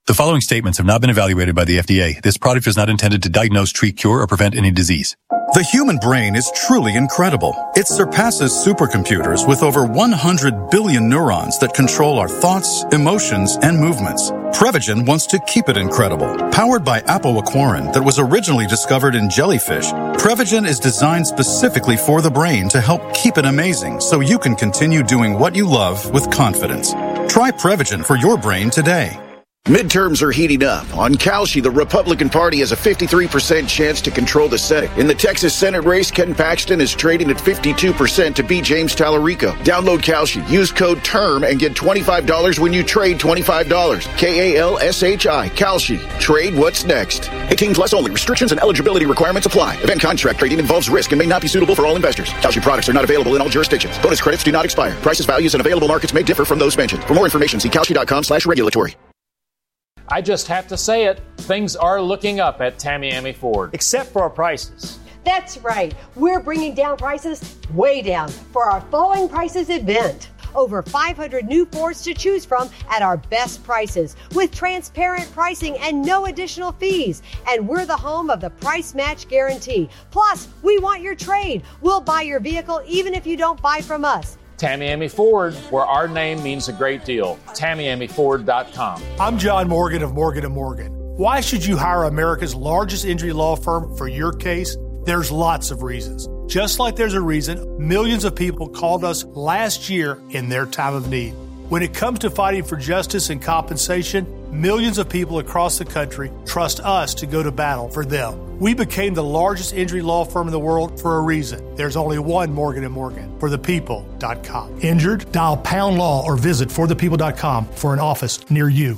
The following statements have not been evaluated by the FDA. This product is not intended to diagnose, treat, cure, or prevent any disease. The human brain is truly incredible. It surpasses supercomputers with over 100 billion neurons that control our thoughts, emotions, and movements. Prevagen wants to keep it incredible. Powered by apoaquarin that was originally discovered in jellyfish, Prevagen is designed specifically for the brain to help keep it amazing so you can continue doing what you love with confidence. Try Prevagen for your brain today. Midterms are heating up. On Kalshi, the Republican Party has a 53% chance to control the Senate. In the Texas Senate race, Ken Paxton is trading at 52% to beat James Tallarico. Download Kalshi. Use code TERM and get $25 when you trade $25. Kalshi. Kalshi. Trade what's next. 18 plus only. Restrictions and eligibility requirements apply. Event contract trading involves risk and may not be suitable for all investors. Kalshi products are not available in all jurisdictions. Bonus credits do not expire. Prices, values, and available markets may differ from those mentioned. For more information, see Kalshi.com/regulatory. I just have to say it, things are looking up at Tamiami Ford. Except for our prices. That's right. We're bringing down prices way down for our Falling Prices event. Over 500 new Fords to choose from at our best prices with transparent pricing and no additional fees. And we're the home of the price match guarantee. Plus, we want your trade. We'll buy your vehicle even if you don't buy from us. Tamiami Ford, where our name means a great deal. TamiamiFord.com. I'm John Morgan of Morgan & Morgan. Why should you hire America's largest injury law firm for your case? There's lots of reasons. Just like there's a reason millions of people called us last year in their time of need. When it comes to fighting for justice and compensation, millions of people across the country trust us to go to battle for them. We became the largest injury law firm in the world for a reason. There's only one Morgan & Morgan, forthepeople.com. Injured? Dial #law or visit forthepeople.com for an office near you.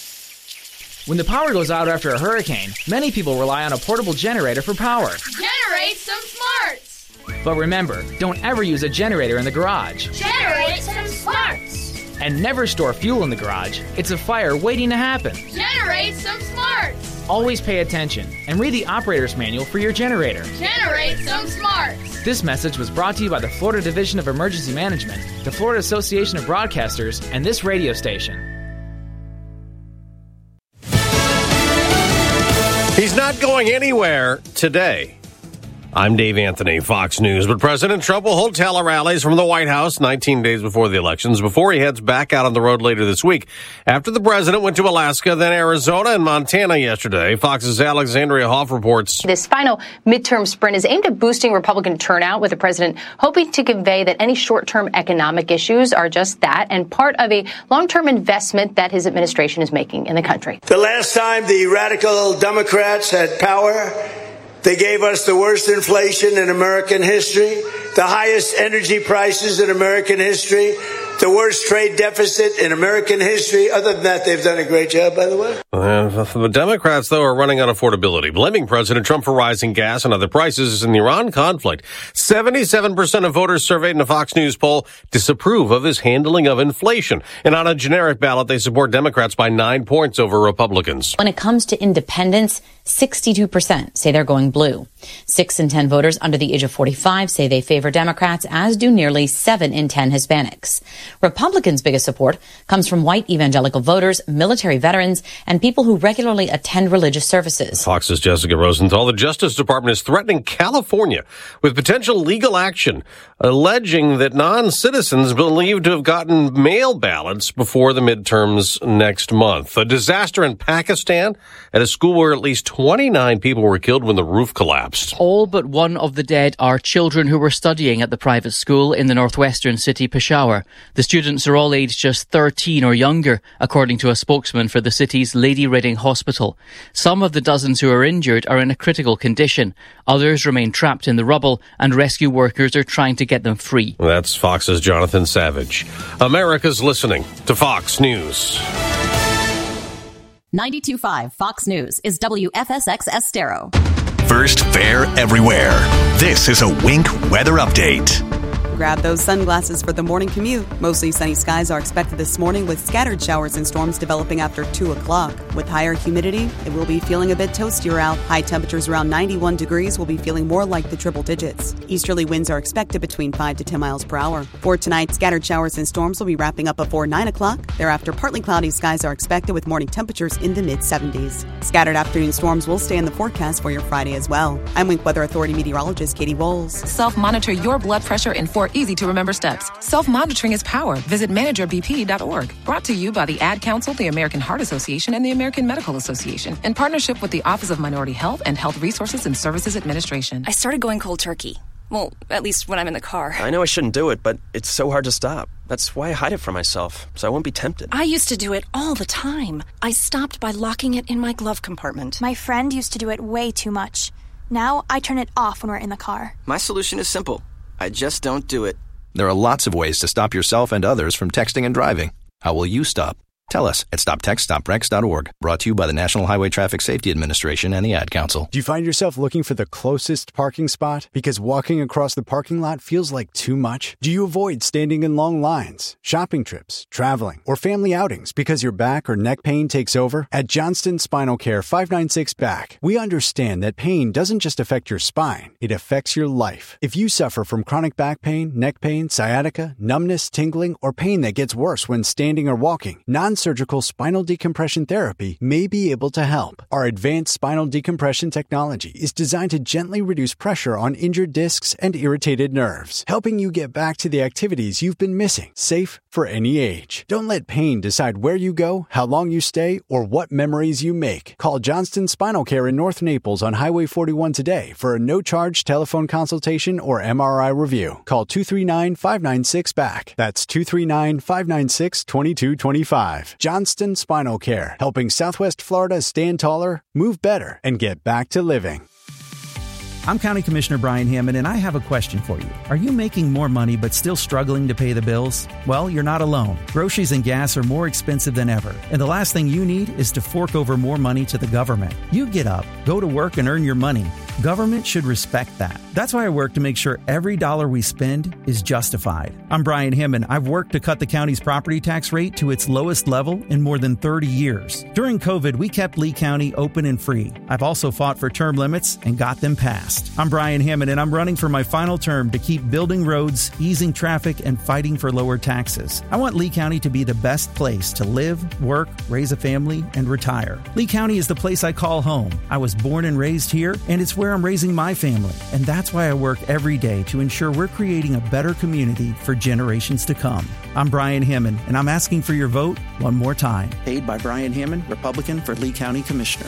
When the power goes out after a hurricane, many people rely on a portable generator for power. Generate some smarts! But remember, don't ever use a generator in the garage. Generate some smarts! And never store fuel in the garage. It's a fire waiting to happen. Generate some smarts! Always pay attention and read the operator's manual for your generator. Generate some smarts! This message was brought to you by the Florida Division of Emergency Management, the Florida Association of Broadcasters, and this radio station. He's not going anywhere today. I'm Dave Anthony, Fox News. But President Trump will hold tele-rallies from the White House 19 days before the elections before he heads back out on the road later this week. After the president went to Alaska, then Arizona and Montana yesterday. Fox's Alexandria Hoff reports. This final midterm sprint is aimed at boosting Republican turnout, with the president hoping to convey that any short-term economic issues are just that and part of a long-term investment that his administration is making in the country. The last time the radical Democrats had power, they gave us the worst inflation in American history, the highest energy prices in American history, the worst trade deficit in American history. Other than that, they've done a great job, by the way. The Democrats, though, are running on affordability, blaming President Trump for rising gas and other prices in the Iran conflict. 77% of voters surveyed in a Fox News poll disapprove of his handling of inflation. And on a generic ballot, they support Democrats by 9 points over Republicans. When it comes to independence, 62% say they're going blue. 6 in 10 voters under the age of 45 say they favor Democrats, as do nearly 7 in 10 Hispanics. Republicans' biggest support comes from white evangelical voters, military veterans, and people who regularly attend religious services. Fox's Jessica Rosenthal. The Justice Department is threatening California with potential legal action, alleging that non-citizens believed to have gotten mail ballots before the midterms next month. A disaster in Pakistan at a school where at least 29 people were killed when the roof collapsed. All but one of the dead are children who were studying at the private school in the northwestern city Peshawar. The students are all aged just 13 or younger, according to a spokesman for the city's Lady Reading Hospital. Some of the dozens who are injured are in a critical condition. Others remain trapped in the rubble, and rescue workers are trying to get them free. That's Fox's Jonathan Savage. America's listening to Fox News. 92.5 Fox News is WFSX Estero. First, fair everywhere. This is a Wink weather update. Grab those sunglasses for the morning commute. Mostly sunny skies are expected this morning with scattered showers and storms developing after 2 o'clock. With higher humidity, it will be feeling a bit toastier out. High temperatures around 91 degrees will be feeling more like the triple digits. Easterly winds are expected between 5 to 10 miles per hour. For tonight, scattered showers and storms will be wrapping up before 9 o'clock. Thereafter, partly cloudy skies are expected with morning temperatures in the mid-70s. Scattered afternoon storms will stay in the forecast for your Friday as well. I'm Wink Weather Authority meteorologist Katie Bowles. Self-monitor your blood pressure in 4 easy-to-remember steps. Self-monitoring is power. Visit managerbp.org. Brought to you by the Ad Council, the American Heart Association, and the American Medical Association, in partnership with the Office of Minority Health and Health Resources and Services Administration. I started going cold turkey. Well, at least when I'm in the car. I know I shouldn't do it, but it's so hard to stop. That's why I hide it from myself, so I won't be tempted. I used to do it all the time. I stopped by locking it in my glove compartment. My friend used to do it way too much. Now I turn it off when we're in the car. My solution is simple. I just don't do it. There are lots of ways to stop yourself and others from texting and driving. How will you stop? Tell us at stoptextstoprex.org. Brought to you by the National Highway Traffic Safety Administration and the Ad Council. Do you find yourself looking for the closest parking spot because walking across the parking lot feels like too much? Do you avoid standing in long lines, shopping trips, traveling, or family outings because your back or neck pain takes over? At Johnston Spinal Care 596 Back, we understand that pain doesn't just affect your spine, it affects your life. If you suffer from chronic back pain, neck pain, sciatica, numbness, tingling, or pain that gets worse when standing or walking, non-surgical spinal decompression therapy may be able to help. Our advanced spinal decompression technology is designed to gently reduce pressure on injured discs and irritated nerves, helping you get back to the activities you've been missing, safe for any age. Don't let pain decide where you go, how long you stay, or what memories you make. Call Johnston Spinal Care in North Naples on Highway 41 today for a no-charge telephone consultation or MRI review. Call 239-596-BACK. That's 239-596-2225. Johnston Spinal Care, helping Southwest Florida stand taller, move better, and get back to living. I'm County Commissioner Brian Hammond, and I have a question for you. Are you making more money but still struggling to pay the bills? Well, you're not alone. Groceries and gas are more expensive than ever, and the last thing you need is to fork over more money to the government. You get up, go to work, and earn your money. Government should respect that. That's why I work to make sure every dollar we spend is justified. I'm Brian Hammond. I've worked to cut the county's property tax rate to its lowest level in more than 30 years. During COVID, we kept Lee County open and free. I've also fought for term limits and got them passed. I'm Brian Hammond, and I'm running for my final term to keep building roads, easing traffic, and fighting for lower taxes. I want Lee County to be the best place to live, work, raise a family, and retire. Lee County is the place I call home. I was born and raised here, and it's where I'm raising my family. And that's why I work every day to ensure we're creating a better community for generations to come. I'm Brian Hammond, and I'm asking for your vote one more time. Paid by Brian Hammond, Republican for Lee County Commissioner.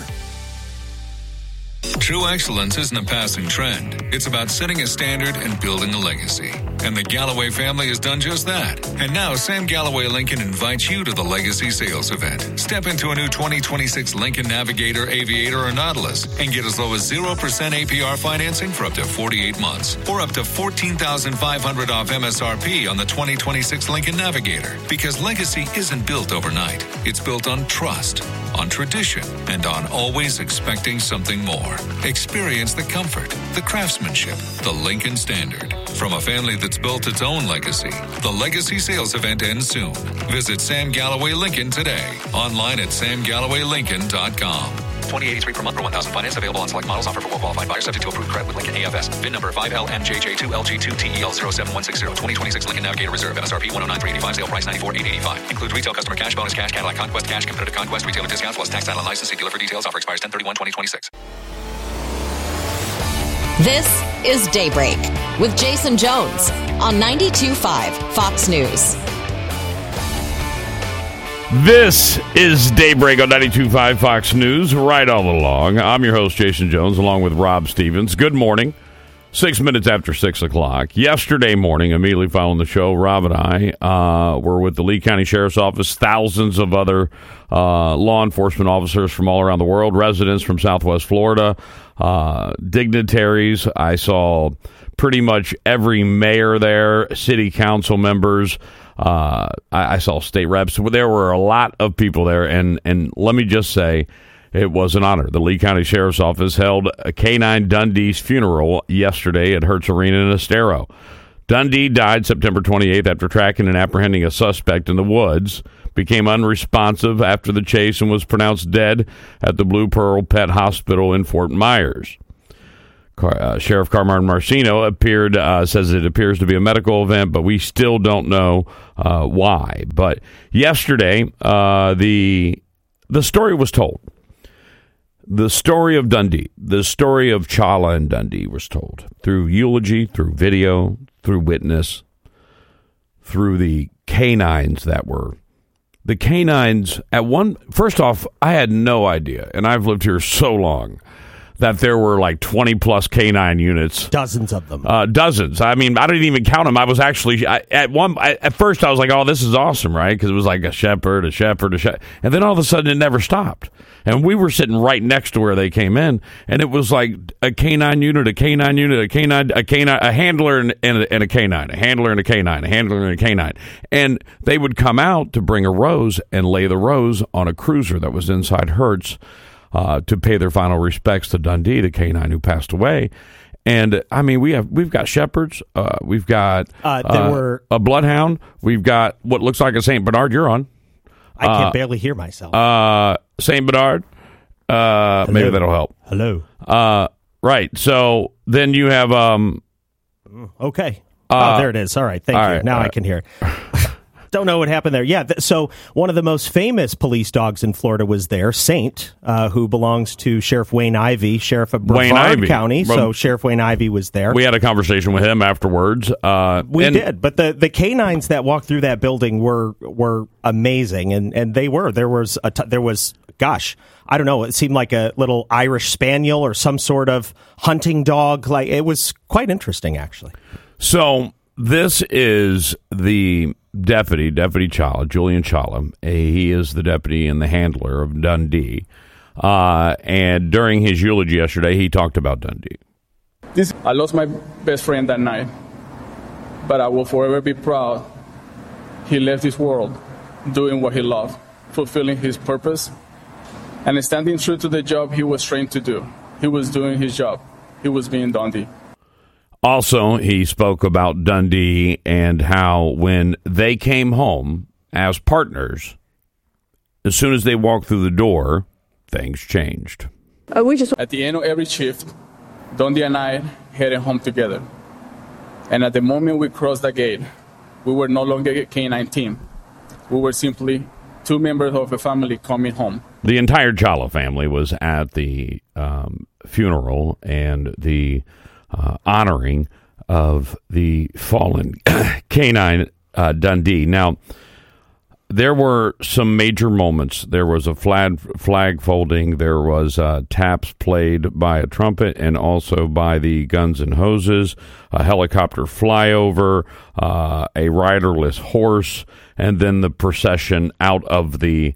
True excellence isn't a passing trend. It's about setting a standard and building a legacy. And the Galloway family has done just that. And now Sam Galloway Lincoln invites you to the Legacy Sales Event. Step into a new 2026 Lincoln Navigator, Aviator, or Nautilus and get as low as 0% APR financing for up to 48 months. Or up to $14,500 off MSRP on the 2026 Lincoln Navigator. Because legacy isn't built overnight. It's built on trust, on tradition, and on always expecting something more. Experience the comfort, the craftsmanship, the Lincoln Standard. From a family that's built its own legacy, the Legacy Sales Event ends soon. Visit Sam Galloway Lincoln today. Online at samgallowaylincoln.com. $20.83 per month for $1,000 finance available on select models. Offer for well-qualified buyers subject to approved credit with Lincoln AFS. VIN number 5LMJJ2LG2TEL07160. 2026 Lincoln Navigator Reserve. MSRP $109,385. Sale price $94,885. Includes retail customer cash, bonus cash, Cadillac Conquest cash, competitive Conquest, retailer discounts plus tax, title, and license. See dealer for details. Offer expires 10/31/2026. This is Daybreak with Jason Jones on 92.5 Fox News. This is Daybreak on 92.5 Fox News, right all along. I'm your host, Jason Jones, along with Rob Stevens. Good morning. 6 minutes after 6 o'clock. Yesterday morning, immediately following the show, Rob and I were with the Lee County Sheriff's Office, thousands of other law enforcement officers from all around the world, residents from Southwest Florida, dignitaries. I saw pretty much every mayor there, city council members. I saw state reps. There were a lot of people there, and let me just say, it was an honor. The Lee County Sheriff's Office held a K-9 Dundee's funeral yesterday at Hertz Arena in Estero. Dundee died September 28th after tracking and apprehending a suspect in the woods, became unresponsive after the chase, and was pronounced dead at the Blue Pearl Pet Hospital in Fort Myers. Sheriff Carmine Marcino says it appears to be a medical event, but we still don't know why. But yesterday, the story was told. The story of Dundee, the story of Chala and Dundee was told through eulogy, through video, through witness, through the canines that were. The canines, first off, I had no idea, and I've lived here so long, that there were like 20-plus canine units. Dozens of them. Dozens. I mean, I didn't even count them. I was actually, at first I was like, oh, this is awesome, right? Because it was like a shepherd. And then all of a sudden it never stopped. And we were sitting right next to where they came in, and it was like a canine unit, a handler and a canine, a handler and a canine, a handler and a canine. And they would come out to bring a rose and lay the rose on a cruiser that was inside Hertz, to pay their final respects to Dundee, the canine who passed away. And I mean, we've got shepherds, we've got a bloodhound, we've got what looks like a Saint Bernard. You're on. I can barely hear myself. Saint Bernard. Maybe that'll help. Hello. Right. So then you have. Okay. There it is. All right. Thank you. Now I can hear it. Don't know what happened there. Yeah, so one of the most famous police dogs in Florida was there, Saint, who belongs to Sheriff Wayne Ivey, Sheriff of Brevard County. So Sheriff Wayne Ivey was there. We had a conversation with him afterwards. We did, but the canines that walked through that building were amazing, and they were. There was, gosh, I don't know, it seemed like a little Irish Spaniel or some sort of hunting dog. Like, it was quite interesting, actually. So this is the Deputy Chala, Julian Chala. He is the deputy and the handler of Dundee. And during his eulogy yesterday, he talked about Dundee. I lost my best friend that night, but I will forever be proud. He left this world doing what he loved, fulfilling his purpose, and standing true to the job he was trained to do. He was doing his job. He was being Dundee. Also, he spoke about Dundee and how when they came home as partners, as soon as they walked through the door, things changed. At the end of every shift, Dundee and I headed home together. And at the moment we crossed the gate, we were no longer a canine team. We were simply two members of a family coming home. The entire Chala family was at the funeral and the honoring of the fallen canine Dundee. Now, there were some major moments. There was a flag folding. There was taps played by a trumpet and also by the Guns and Hoses, a helicopter flyover, a riderless horse, and then the procession out of the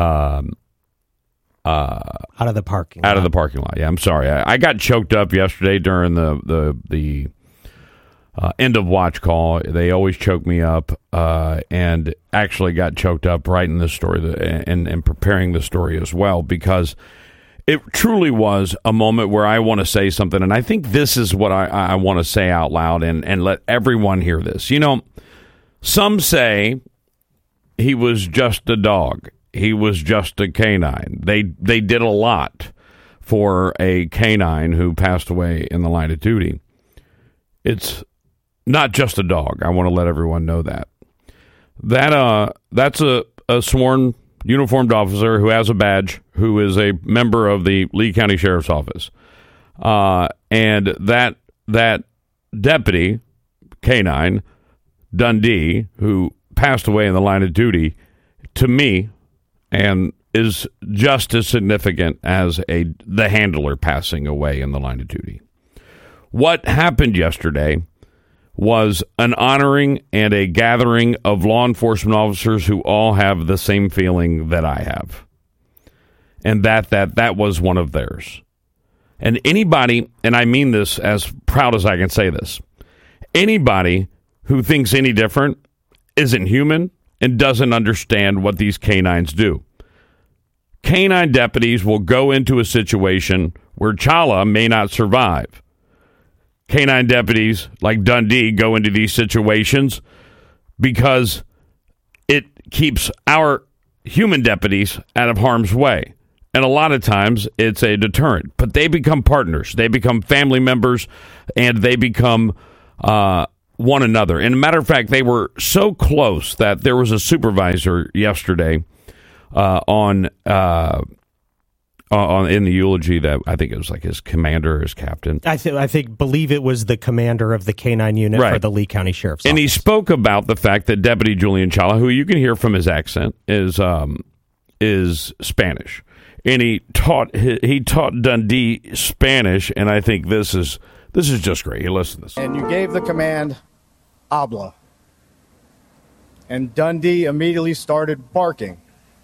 out of the parking lot. Yeah, I'm sorry. I got choked up yesterday during the end of watch call. They always choke me up, and actually got choked up right in this story and preparing the story as well, because it truly was a moment where I want to say something, and I think this is what I want to say out loud and let everyone hear this. You know, some say he was just a dog. He was just a canine. They did a lot for a canine who passed away in the line of duty. It's not just a dog. I want to let everyone know that. That's a sworn uniformed officer who has a badge, who is a member of the Lee County Sheriff's Office. And that deputy, canine, Dundee, who passed away in the line of duty, to me, and is just as significant as the handler passing away in the line of duty. What happened yesterday was an honoring and a gathering of law enforcement officers who all have the same feeling that I have. And that was one of theirs. And anybody, and I mean this as proud as I can say this, anybody who thinks any different isn't human and doesn't understand what these canines do. Canine deputies will go into a situation where Chala may not survive. canine deputies like Dundee go into these situations because it keeps our human deputies out of harm's way. And a lot of times it's a deterrent. But they become partners. They become family members, and they become one another. And a matter of fact, they were so close that there was a supervisor yesterday in the eulogy that I think it was like his commander or his captain. Believe it was the commander of the K-9 unit for the Lee County Sheriff's Office. And he spoke about the fact that Deputy Julian Chala, who you can hear from his accent, is Spanish. And he taught Dundee Spanish, and I think this is just great. You listen to this. And you gave the command, habla. And Dundee immediately started barking.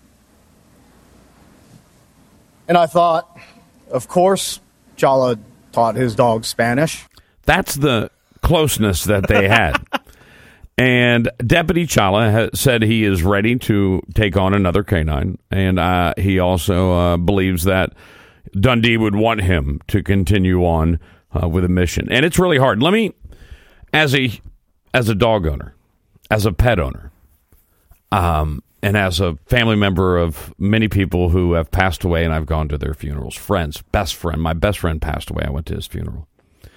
And I thought, of course, Chala taught his dog Spanish. That's the closeness that they had. And Deputy Chala said he is ready to take on another canine, and he also believes that Dundee would want him to continue on with a mission. And it's really hard. Let me, as a dog owner, as a pet owner, and as a family member of many people who have passed away, and I've gone to their funerals, friends, my best friend passed away. I went to his funeral.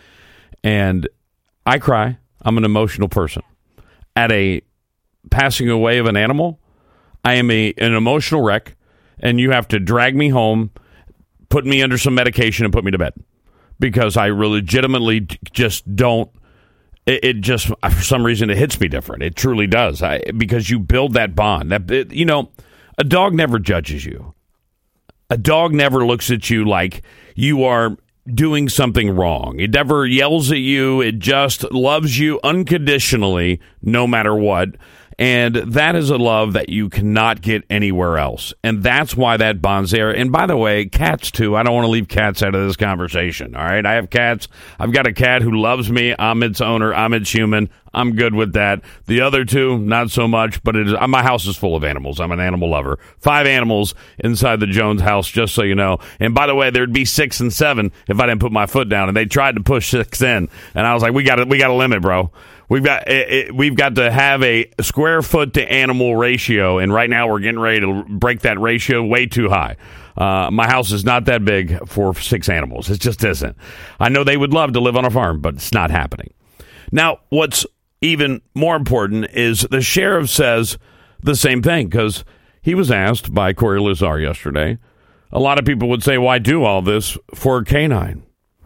And I cry. I'm an emotional person. At a passing away of an animal, I am an emotional wreck, and you have to drag me home, put me under some medication, and put me to bed. Because I legitimately just don't, it just, for some reason, it hits me different. It truly does. Because you build that bond. A dog never judges you. A dog never looks at you like you are doing something wrong. It never yells at you. It just loves you unconditionally, no matter what. And that is a love that you cannot get anywhere else. And that's why that bond's there. And by the way, cats too. I don't want to leave cats out of this conversation. All right. I have cats. I've got a cat who loves me. I'm its owner. I'm its human. I'm good with that. The other two, not so much, but my house is full of animals. I'm an animal lover. 5 animals inside the Jones house, just so you know. And by the way, there'd be 6 and 7 if I didn't put my foot down. And they tried to push 6 in. And I was like, we got a limit, bro. We've got to have a square foot to animal ratio, and right now we're getting ready to break that ratio way too high. My house is not that big for 6 animals. It just isn't. I know they would love to live on a farm, but it's not happening. Now, what's even more important is the sheriff says the same thing, because he was asked by Corey Lazar yesterday. A lot of people would say, why do all this for a canine?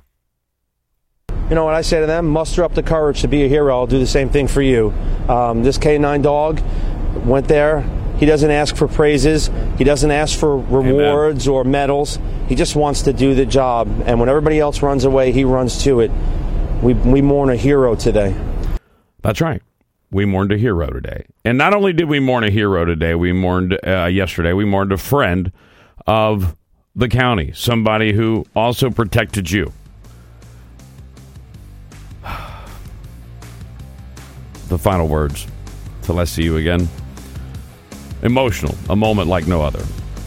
You know what I say to them? Muster up the courage to be a hero. I'll do the same thing for you. This K-9 dog went there. He doesn't ask for praises. He doesn't ask for rewards or medals. He just wants to do the job. And when everybody else runs away, he runs to it. We mourn a hero today. That's right. We mourned a hero today. And not only did we mourn a hero today, we mourned yesterday, we mourned a friend of the county, somebody who also protected you. The final words till I see you again. Emotional, a moment like no other.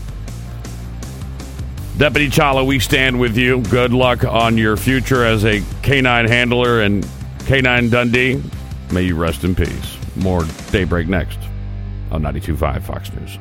Deputy Chala, we stand with you. Good luck on your future as a K-9 handler, and K-9 Dundee, may you rest in peace. More Daybreak next on 92.5 Fox News.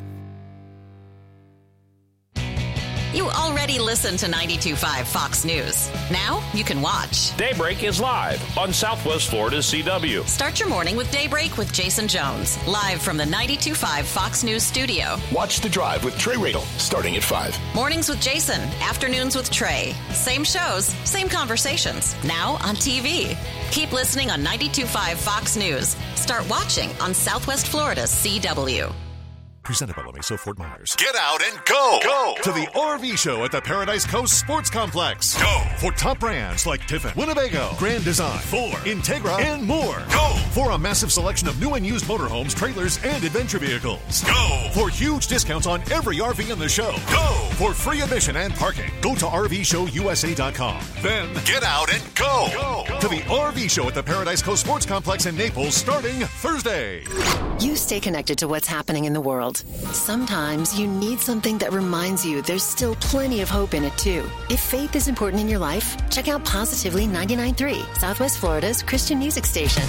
You already listen to 92.5 Fox News. Now you can watch. Daybreak is live on Southwest Florida's CW. Start your morning with Daybreak with Jason Jones, live from the 92.5 Fox News studio. Watch The Drive with Trey Radel, starting at 5. Mornings with Jason, afternoons with Trey. Same shows, same conversations. Now on TV. Keep listening on 92.5 Fox News. Start watching on Southwest Florida's CW. Presented by LeMaso Fort Myers. Get out and go! Go to the RV show at the Paradise Coast Sports Complex. Go for top brands like Tiffin, Winnebago, Grand Design, Fuller, Integra, and more. Go for a massive selection of new and used motorhomes, trailers, and adventure vehicles. Go for huge discounts on every RV in the show. Go for free admission and parking. Go to RVShowUSA.com. Then get out and go to the RV show at the Paradise Coast Sports Complex in Naples starting Thursday. You stay connected to what's happening in the world. Sometimes you need something that reminds you there's still plenty of hope in it, too. If faith is important in your life, check out Positively 99.3, Southwest Florida's Christian music station.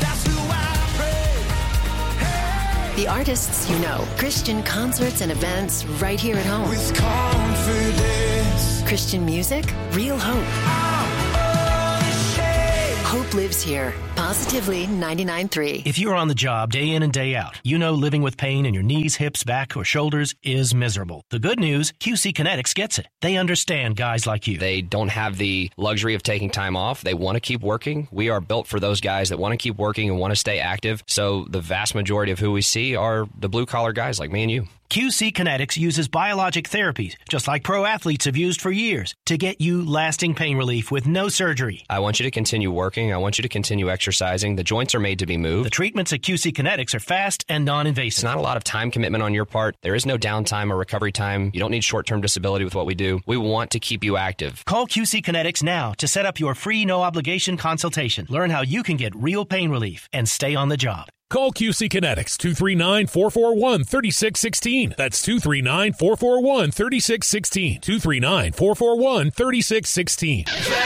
The artists you know, Christian concerts and events right here at home. With confidence. Christian music, real hope. Hope lives here. Positively 99.3. If you're on the job day in and day out, you know living with pain in your knees, hips, back, or shoulders is miserable. The good news, QC Kinetics gets it. They understand guys like you. They don't have the luxury of taking time off. They want to keep working. We are built for those guys that want to keep working and want to stay active. So the vast majority of who we see are the blue-collar guys like me and you. QC Kinetics uses biologic therapies, just like pro athletes have used for years, to get you lasting pain relief with no surgery. I want you to continue working. I want you to continue exercising. The joints are made to be moved. The treatments at QC Kinetics are fast and non-invasive. It's not a lot of time commitment on your part. There is no downtime or recovery time. You don't need short-term disability with what we do. We want to keep you active. Call QC Kinetics now to set up your free no-obligation consultation. Learn how you can get real pain relief and stay on the job. Call QC Kinetics, 239-441-3616. That's 239-441-3616. 239-441-3616.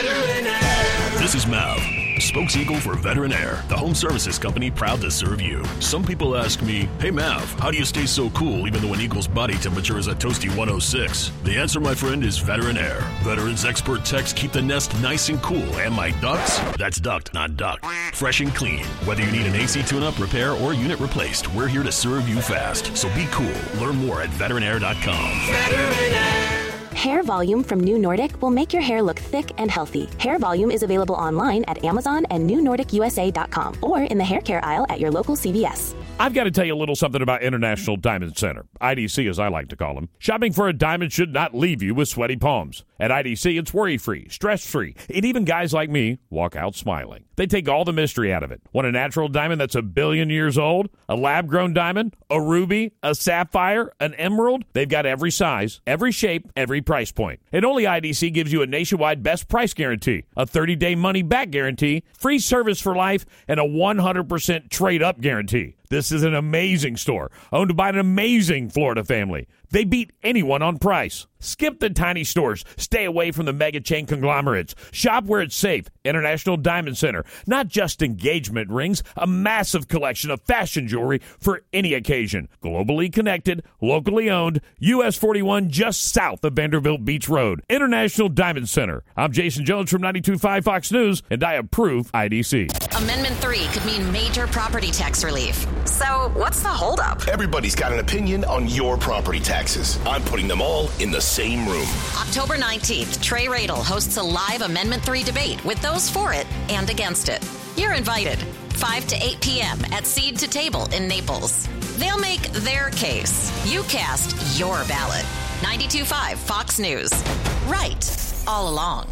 This is Mav, spokes eagle for Veteran Air, the home services company proud to serve you. Some people ask me, hey Mav, how do you stay so cool even though an eagle's body temperature is a toasty 106? The answer, my friend, is Veteran Air. Veterans expert techs keep the nest nice and cool, and my ducks, that's ducked, not ducked, fresh and clean. Whether you need an AC tune-up, repair, or unit replaced, we're here to serve you fast. So be cool. Learn more at veteranair.com. Veteran Air. Hair Volume from New Nordic will make your hair look thick and healthy. Hair Volume is available online at Amazon and newnordicusa.com or in the hair care aisle at your local CVS. I've got to tell you a little something about International Diamond Center, IDC as I like to call them. Shopping for a diamond should not leave you with sweaty palms. At IDC, it's worry-free, stress-free, and even guys like me walk out smiling. They take all the mystery out of it. Want a natural diamond that's 1 billion years old? A lab-grown diamond? A ruby? A sapphire? An emerald? They've got every size, every shape, every price point. And only IDC gives you a nationwide best price guarantee, a 30-day money-back guarantee, free service for life, and a 100% trade-up guarantee. This is an amazing store, owned by an amazing Florida family. They beat anyone on price. Skip the tiny stores. Stay away from the mega chain conglomerates. Shop where it's safe. International Diamond Center. Not just engagement rings, a massive collection of fashion jewelry for any occasion. Globally connected, locally owned, US 41 just south of Vanderbilt Beach Road. International Diamond Center. I'm Jason Jones from 92.5 Fox News, and I approve IDC. Amendment 3 could mean major property tax relief. So what's the holdup? Everybody's got an opinion on your property taxes. I'm putting them all in the same room. October 19th, Trey Radel hosts a live Amendment 3 debate with those for it and against it. You're invited. 5 to 8 p.m. at Seed to Table in Naples. They'll make their case. You cast your ballot. 92.5 Fox News. Right all along.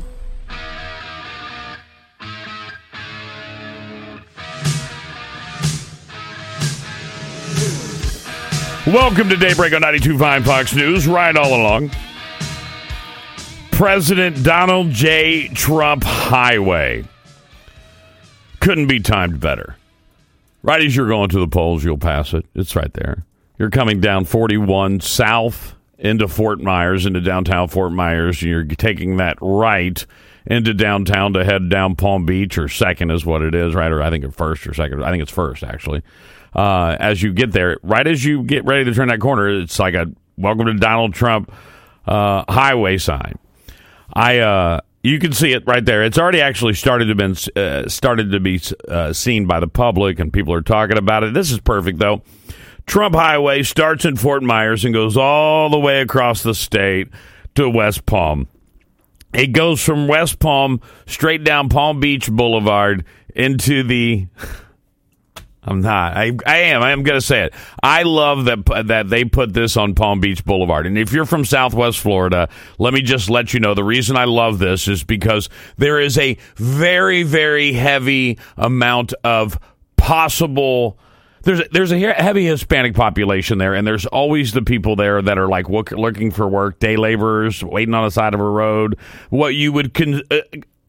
Welcome to Daybreak on 92.5 Fox News. Right all along. President Donald J. Trump Highway. Couldn't be timed better. Right as you're going to the polls, you'll pass it. It's right there. You're coming down 41 south into Fort Myers, into downtown Fort Myers. You're taking that right into downtown to head down Palm Beach, or second is what it is, right? Or I think it's first or second. I think it's first, actually. As you get there, right as you get ready to turn that corner, it's like a welcome to Donald Trump highway sign. You can see it right there. It's already actually started to be seen by the public, and people are talking about it. This is perfect, though. Trump Highway starts in Fort Myers and goes all the way across the state to West Palm. It goes from West Palm straight down Palm Beach Boulevard into the... I am going to say it. I love that they put this on Palm Beach Boulevard. And if you're from Southwest Florida, let me just let you know the reason I love this is because there is a very, very heavy amount of possible... There's a heavy Hispanic population there, and there's always the people there that are like looking for work, day laborers, waiting on the side of a road, what you would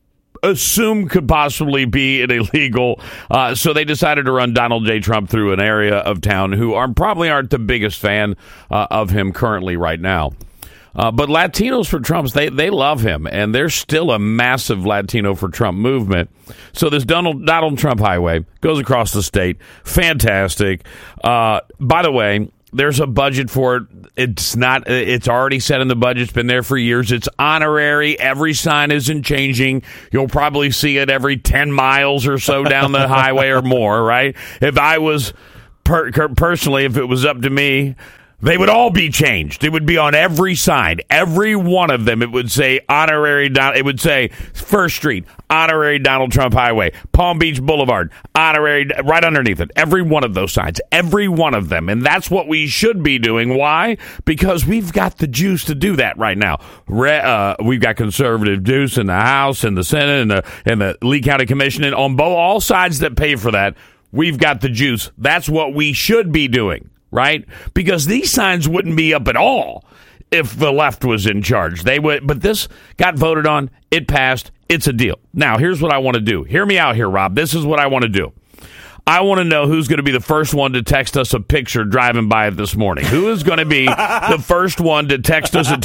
assume could possibly be an illegal. So they decided to run Donald J. Trump through an area of town who probably aren't the biggest fan of him currently right now. But Latinos for Trump, they love him, and there's still a massive Latino for Trump movement. So this Donald Trump Highway goes across the state. Fantastic. By the way, there's a budget for it. It's already set in the budget. It's been there for years. It's honorary. Every sign isn't changing. You'll probably see it every 10 miles or so down the highway or more, right? If I was, personally, if it was up to me, they would all be changed. It would be on every sign. Every one of them. It would say honorary. It would say First Street, honorary Donald Trump Highway, Palm Beach Boulevard, honorary, right underneath it. Every one of those signs. Every one of them. And that's what we should be doing. Why? Because we've got the juice to do that right now. We've got conservative juice in the House and the Senate and the Lee County Commission. And on all sides that pay for that, we've got the juice. That's what we should be doing. Right? Because these signs wouldn't be up at all if the left was in charge. They would, but this got voted on. It passed. It's a deal. Now, here's what I want to do. Hear me out here, Rob. This is what I want to do. I want to know who's going to be the first one to text us a picture driving by it this morning. Who is going to be the first one to text us at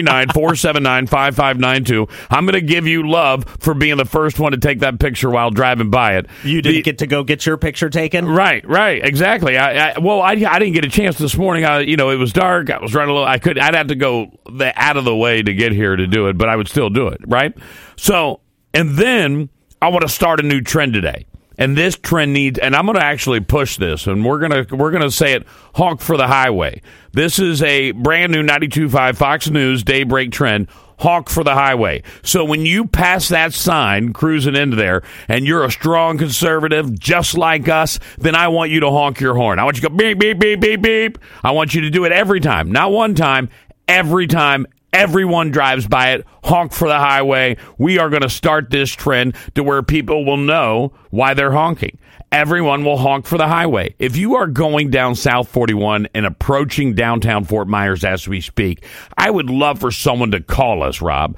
239-479-5592? I'm going to give you love for being the first one to take that picture while driving by it. You didn't get to go get your picture taken? Right, exactly. I didn't get a chance this morning. It was dark. I was running a little. I'd have to go out of the way to get here to do it, but I would still do it, right? So, and then I want to start a new trend today. And this trend needs, and I'm going to actually push this, and we're gonna say it, honk for the highway. This is a brand new 92.5 Fox News Daybreak trend, honk for the highway. So when you pass that sign cruising into there, and you're a strong conservative just like us, then I want you to honk your horn. I want you to go beep, beep, beep, beep, beep. I want you to do it every time, not one time, every time. Everyone drives by it, honk for the highway. We are going to start this trend to where people will know why they're honking. Everyone will honk for the highway. If you are going down South 41 and approaching downtown Fort Myers as we speak, I would love for someone to call us, Rob,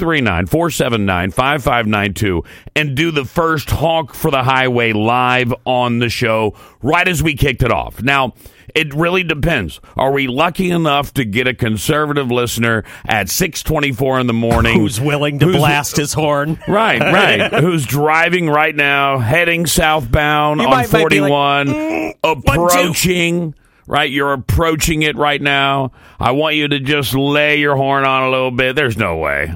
239-479-5592, and do the first honk for the highway live on the show right as we kicked it off. Now, it really depends. Are we lucky enough to get a conservative listener at 6:24 in the morning who's willing to blast his horn? Right. Who's driving right now, heading southbound on 41, approaching. Right, you're approaching it right now. I want you to just lay your horn on a little bit. There's no way.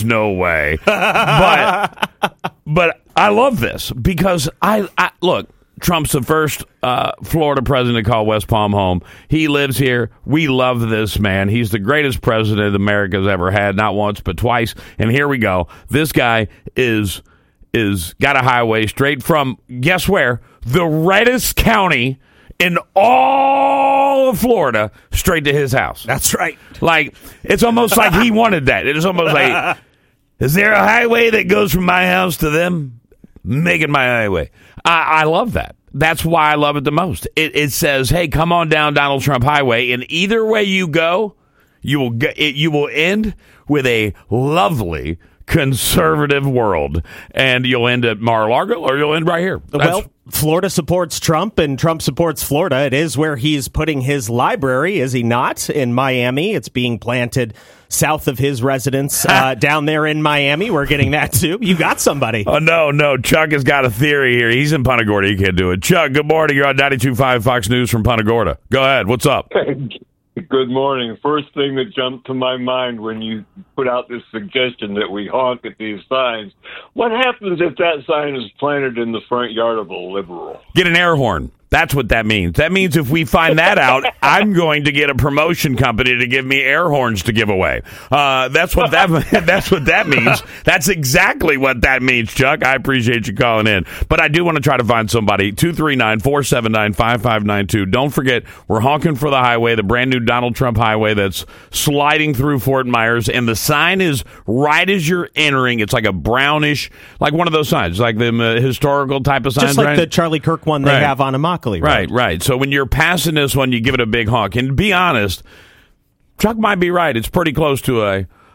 But I love this because I look. Trump's the first Florida president to call West Palm home. He lives here. We love this man. He's the greatest president America's ever had, not once but twice. And here we go. This guy is got a highway straight from, guess where? The reddest county in all of Florida, straight to his house. That's right. Like, it's almost like he wanted that. It is almost like, is there a highway that goes from my house to them? Make it my highway. I love that. That's why I love it the most. It says, hey, come on down Donald Trump Highway, and either way you go, you will end with a lovely conservative world, and you'll end at Mar-a-Lago, or you'll end right here. Well, Florida supports Trump, and Trump supports Florida. It is where he's putting his library, is he not? In Miami. It's being planted south of his residence down there in Miami. We're getting that, too. You got somebody. Oh, no. Chuck has got a theory here. He's in Punta Gorda. He can't do it. Chuck, good morning. You're on 92.5 Fox News from Punta Gorda. Go ahead. What's up? Good morning. First thing that jumped to my mind when you put out this suggestion that we honk at these signs, what happens if that sign is planted in the front yard of a liberal? Get an air horn. That's what that means. That means if we find that out, I'm going to get a promotion company to give me air horns to give away. That's what that means. That's exactly what that means, Chuck. I appreciate you calling in. But I do want to try to find somebody. 239-479-5592. Don't forget, we're honking for the highway, the brand new Donald Trump highway that's sliding through Fort Myers. And the sign is right as you're entering. It's like a brownish, like one of those signs, like the historical type of signs. Just like the Charlie Kirk one they have on Immokalee. Right. So when you're passing this one, you give it a big honk. And to be honest, Chuck might be right. It's pretty close to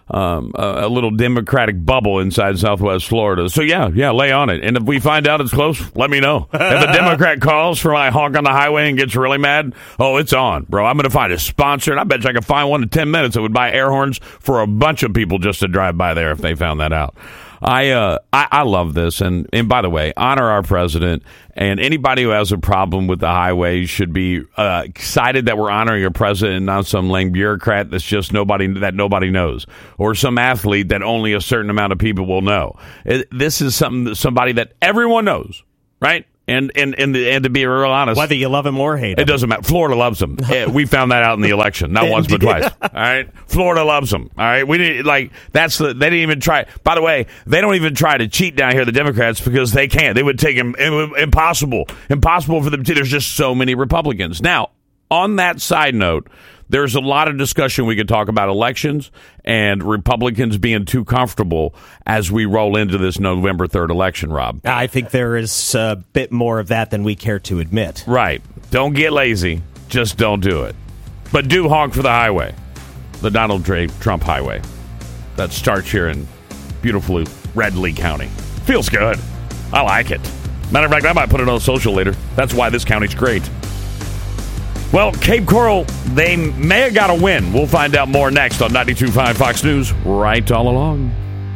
a little Democratic bubble inside Southwest Florida. So, yeah, lay on it. And if we find out it's close, let me know. If a Democrat calls for my honk on the highway and gets really mad, it's on, bro. I'm going to find a sponsor, and I bet you I can find one in 10 minutes that would buy air horns for a bunch of people just to drive by there if they found that out. I love this, and by the way, honor our president, and anybody who has a problem with the highway should be excited that we're honoring a president and not some lame bureaucrat that's just nobody knows, or some athlete that only a certain amount of people will know. This is somebody that everyone knows, right? And to be real honest, whether you love him or hate him, it doesn't matter. Florida loves him. We found that out in the election, not once but twice. All right, Florida loves him. All right, we need they didn't even try. By the way, they don't even try to cheat down here, the Democrats, because they can't. They would take him. Impossible for them to. There's just so many Republicans. Now, on that side note, there's a lot of discussion we could talk about elections and Republicans being too comfortable as we roll into this November 3rd election, Rob. I think there is a bit more of that than we care to admit. Right. Don't get lazy. Just don't do it. But do honk for the highway, the Donald J. Trump highway that starts here in beautiful Red Lee County. Feels good. I like it. Matter of fact, I might put it on social later. That's why this county's great. Well, Cape Coral, they may have got a win. We'll find out more next on 92.5 Fox News, right all along.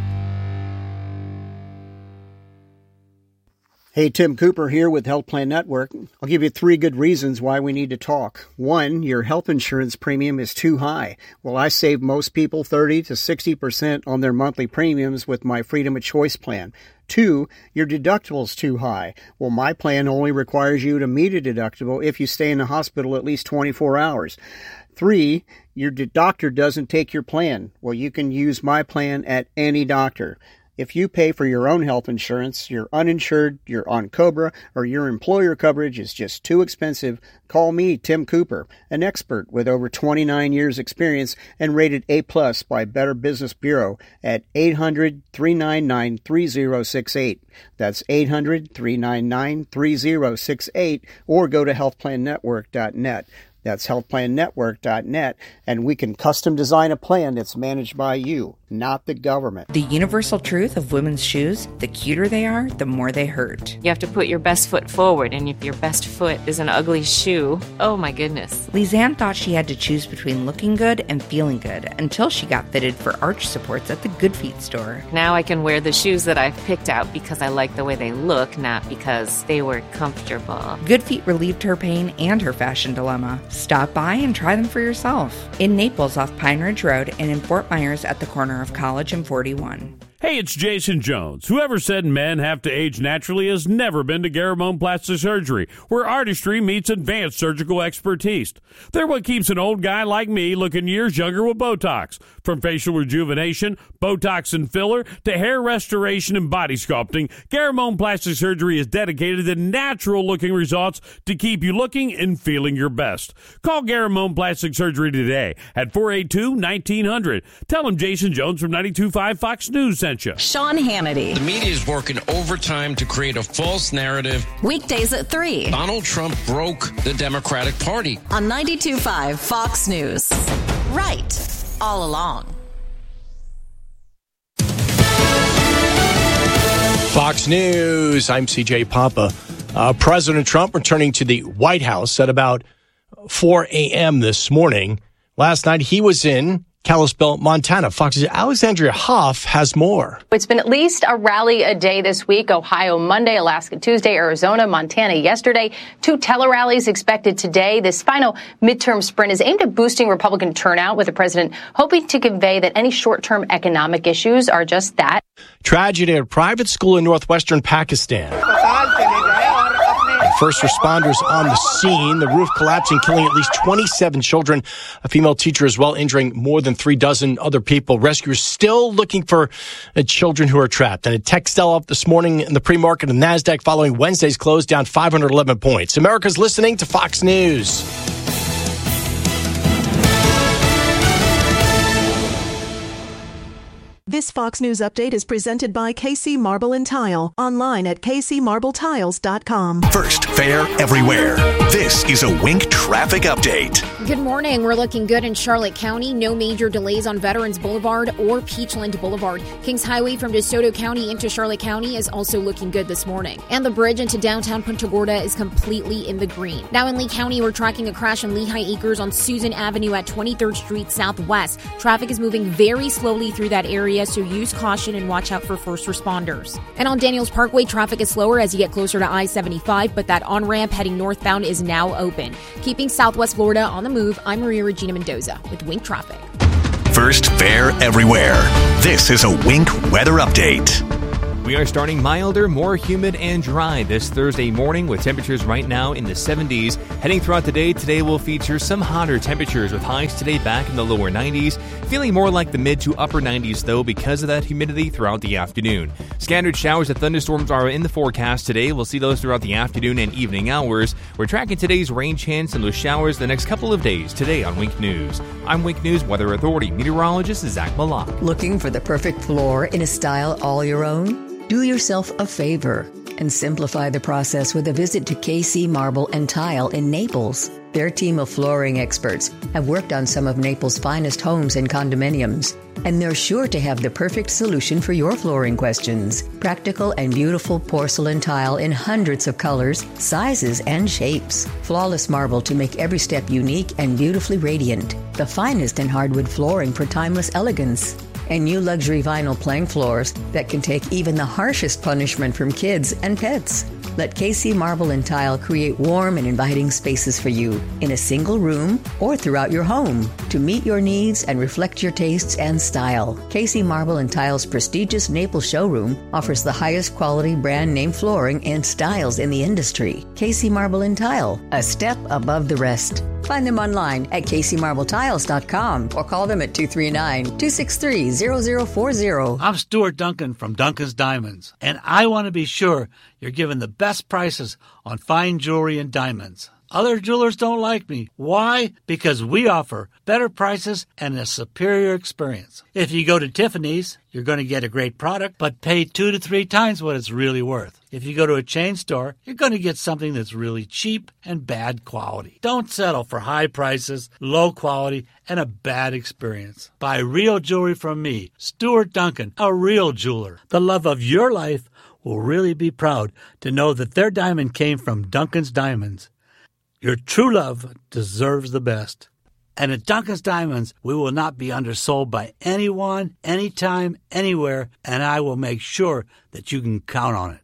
Hey, Tim Cooper here with Health Plan Network. I'll give you 3 good reasons why we need to talk. 1, your health insurance premium is too high. Well, I save most people 30 to 60% on their monthly premiums with my Freedom of Choice plan. 2, your deductible's too high. Well, my plan only requires you to meet a deductible if you stay in the hospital at least 24 hours. 3, your doctor doesn't take your plan. Well, you can use my plan at any doctor. If you pay for your own health insurance, you're uninsured, you're on COBRA, or your employer coverage is just too expensive, call me, Tim Cooper, an expert with over 29 years experience and rated A+ by Better Business Bureau at 800-399-3068. That's 800-399-3068, or go to healthplannetwork.net. That's healthplannetwork.net, and we can custom design a plan that's managed by you, not the government. The universal truth of women's shoes, the cuter they are, the more they hurt. You have to put your best foot forward, and if your best foot is an ugly shoe, oh my goodness. Lizanne thought she had to choose between looking good and feeling good until she got fitted for arch supports at the Good Feet store. Now I can wear the shoes that I've picked out because I like the way they look, not because they were comfortable. Good Feet relieved her pain and her fashion dilemma. Stop by and try them for yourself. In Naples off Pine Ridge Road and in Fort Myers at the corner of College and 41. Hey, it's Jason Jones. Whoever said men have to age naturally has never been to Garamone Plastic Surgery, where artistry meets advanced surgical expertise. They're what keeps an old guy like me looking years younger with Botox. From facial rejuvenation, Botox and filler, to hair restoration and body sculpting, Garamone Plastic Surgery is dedicated to natural-looking results to keep you looking and feeling your best. Call Garamone Plastic Surgery today at 482-1900. Tell them Jason Jones from 92.5 Fox News sent you. Sean Hannity. The media is working overtime to create a false narrative. Weekdays at 3. Donald Trump broke the Democratic Party. On 92.5 Fox News. Right. All along. Fox News. I'm CJ Papa. President Trump returning to the White House at about 4 a.m. this morning. Last night he was in Kalispell, Montana. Fox's Alexandria Hoff has more. It's been at least a rally a day this week. Ohio Monday, Alaska Tuesday, Arizona, Montana yesterday. 2 tele-rallies expected today. This final midterm sprint is aimed at boosting Republican turnout, with the president hoping to convey that any short-term economic issues are just that. Tragedy at a private school in northwestern Pakistan. First responders on the scene, the roof collapsing, killing at least 27 children. A female teacher as well, injuring more than 3 dozen other people. Rescuers still looking for children who are trapped. And a tech sell-off this morning in the pre-market of NASDAQ following Wednesday's close, down 511 points. America's listening to Fox News. This Fox News update is presented by KC Marble and Tile. Online at kcmarbletiles.com. First, fair everywhere. This is a Wink traffic update. Good morning. We're looking good in Charlotte County. No major delays on Veterans Boulevard or Peachland Boulevard. Kings Highway from DeSoto County into Charlotte County is also looking good this morning. And the bridge into downtown Punta Gorda is completely in the green. Now in Lee County, we're tracking a crash in Lehigh Acres on Susan Avenue at 23rd Street Southwest. Traffic is moving very slowly through that area, so use caution and watch out for first responders. And on Daniels Parkway, traffic is slower as you get closer to I-75, but that on-ramp heading northbound is now open. Keeping Southwest Florida on the move, I'm Maria Regina Mendoza with Wink Traffic. First, fair everywhere. This is a Wink weather update. We are starting milder, more humid and dry this Thursday morning with temperatures right now in the 70s. Heading throughout the day, today will feature some hotter temperatures with highs today back in the lower 90s. Feeling more like the mid to upper 90s though because of that humidity throughout the afternoon. Scattered showers and thunderstorms are in the forecast today. We'll see those throughout the afternoon and evening hours. We're tracking today's rain chance and those showers the next couple of days today on Wink News. I'm Wink News Weather Authority meteorologist Zach Malak. Looking for the perfect floor in a style all your own? Do yourself a favor and simplify the process with a visit to KC Marble and Tile in Naples. Their team of flooring experts have worked on some of Naples' finest homes and condominiums, and they're sure to have the perfect solution for your flooring questions. Practical and beautiful porcelain tile in hundreds of colors, sizes, and shapes. Flawless marble to make every step unique and beautifully radiant. The finest in hardwood flooring for timeless elegance. And new luxury vinyl plank floors that can take even the harshest punishment from kids and pets. Let KC Marble and Tile create warm and inviting spaces for you in a single room or throughout your home to meet your needs and reflect your tastes and style. KC Marble and Tile's prestigious Naples showroom offers the highest quality brand name flooring and styles in the industry. KC Marble and Tile, a step above the rest. Find them online at kcmarbletiles.com or call them at 239-263-0040. I'm Stuart Duncan from Duncan's Diamonds, and I want to be sure you're given the best prices on fine jewelry and diamonds. Other jewelers don't like me. Why? Because we offer better prices and a superior experience. If you go to Tiffany's, you're going to get a great product, but pay 2 to 3 times what it's really worth. If you go to a chain store, you're going to get something that's really cheap and bad quality. Don't settle for high prices, low quality, and a bad experience. Buy real jewelry from me, Stuart Duncan, a real jeweler. The love of your life will really be proud to know that their diamond came from Duncan's Diamonds. Your true love deserves the best. And at Duncan's Diamonds, we will not be undersold by anyone, anytime, anywhere, and I will make sure that you can count on it.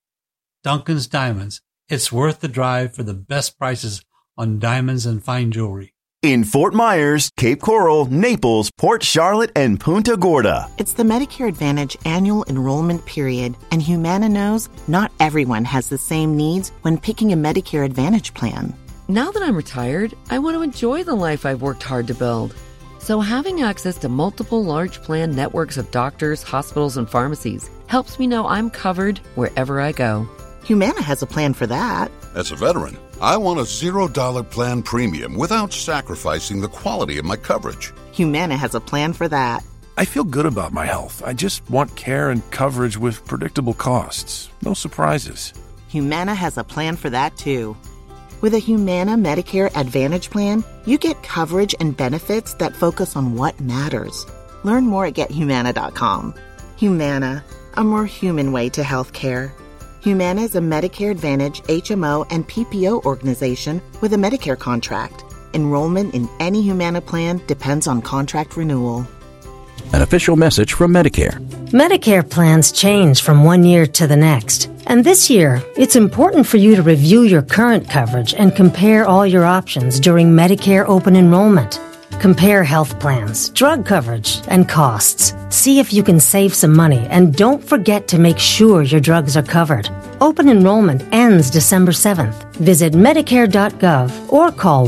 Duncan's Diamonds. It's worth the drive for the best prices on diamonds and fine jewelry. In Fort Myers, Cape Coral, Naples, Port Charlotte, and Punta Gorda. It's the Medicare Advantage annual enrollment period, and Humana knows not everyone has the same needs when picking a Medicare Advantage plan. Now that I'm retired, I want to enjoy the life I've worked hard to build. So having access to multiple large plan networks of doctors, hospitals, and pharmacies helps me know I'm covered wherever I go. Humana has a plan for that. As a veteran, I want a $0 plan premium without sacrificing the quality of my coverage. Humana has a plan for that. I feel good about my health. I just want care and coverage with predictable costs. No surprises. Humana has a plan for that, too. With a Humana Medicare Advantage plan, you get coverage and benefits that focus on what matters. Learn more at GetHumana.com. Humana, a more human way to health care. Humana is a Medicare Advantage HMO and PPO organization with a Medicare contract. Enrollment in any Humana plan depends on contract renewal. An official message from Medicare. Medicare plans change from one year to the next. And this year, it's important for you to review your current coverage and compare all your options during Medicare open enrollment. Compare health plans, drug coverage, and costs. See if you can save some money, and don't forget to make sure your drugs are covered. Open enrollment ends December 7th. Visit Medicare.gov or call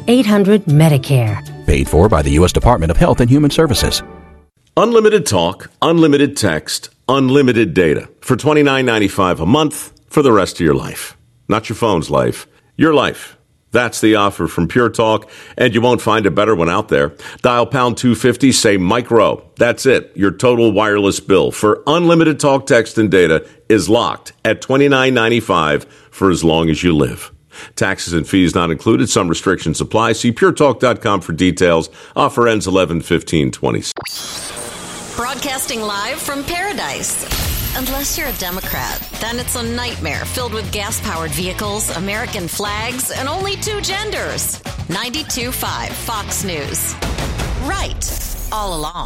1-800-MEDICARE. Paid for by the U.S. Department of Health and Human Services. Unlimited talk, unlimited text, unlimited data for $29.95 a month for the rest of your life. Not your phone's life, your life. That's the offer from Pure Talk, and you won't find a better one out there. Dial pound 250, say Micro. That's it. Your total wireless bill for unlimited talk, text, and data is locked at $29.95 for as long as you live. Taxes and fees not included. Some restrictions apply. See puretalk.com for details. Offer ends 11/15/20. Broadcasting live from Paradise. Unless you're a Democrat, then it's a nightmare filled with gas-powered vehicles, American flags, and only two genders. 92.5 Fox News. Right. All along.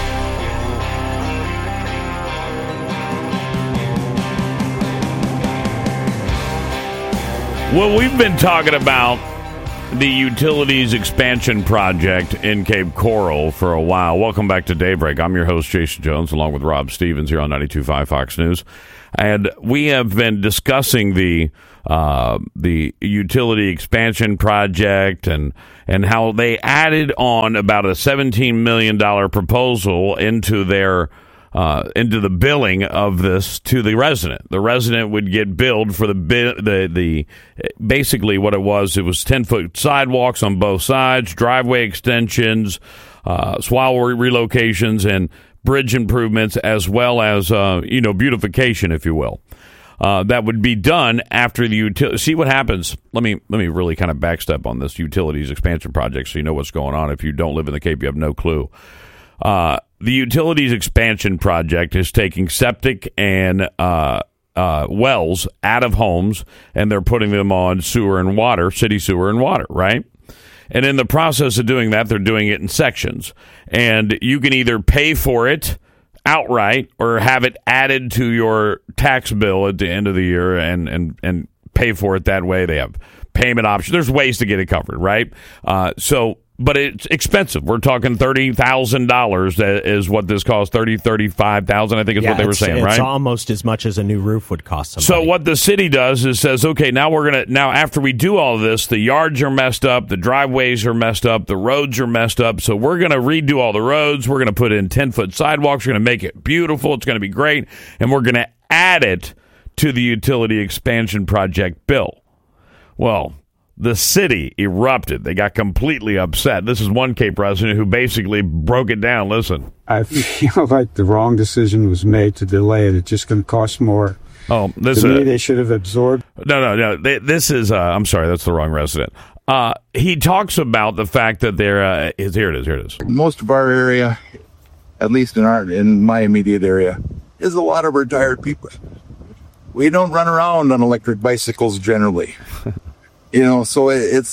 Well, we've been talking about the Utilities Expansion Project in Cape Coral for a while. Welcome back to Daybreak. I'm your host, Jason Jones, along with Rob Stevens here on 92.5 Fox News. And we have been discussing the Utility Expansion Project and how they added on about a $17 million proposal into their into the billing of this to the resident. The resident would get billed for the basically what it was 10-foot sidewalks on both sides, driveway extensions, swale relocations, and bridge improvements, as well as beautification, if you will. That would be done after the utility. See what happens. Let me really kind of backstep on this Utilities Expansion Project so you know what's going on. If you don't live in the Cape, you have no clue. The Utilities Expansion Project is taking septic and wells out of homes, and they're putting them on sewer and water, city sewer and water, right? And in the process of doing that, they're doing it in sections. And you can either pay for it outright or have it added to your tax bill at the end of the year and pay for it that way. They have payment options. There's ways to get it covered, right? But it's expensive. We're talking $30,000 is what this costs. $35,000, I think is what they were saying, right? It's almost as much as a new roof would cost somebody. So what the city does is says, okay, now after we do all of this, the yards are messed up, the driveways are messed up, the roads are messed up, so we're going to redo all the roads, we're going to put in 10-foot sidewalks, we're going to make it beautiful, it's going to be great, and we're going to add it to the Utility Expansion Project bill. Well, the city erupted. They got completely upset. This is one Cape resident who basically broke it down. Listen. I feel like the wrong decision was made to delay it. It's just going to cost more. Oh, to me, they should have absorbed. No. This is, I'm sorry, that's the wrong resident. He talks about the fact that here it is. Most of our area, at least in my immediate area, is a lot of retired people. We don't run around on electric bicycles generally. So this